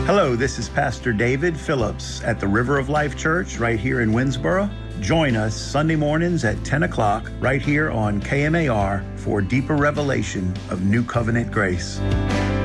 Hello, this is Pastor David Phillips at the River of Life Church right here in Winnsboro. Join us Sunday mornings at 10 o'clock right here on KMAR for deeper revelation of New Covenant grace.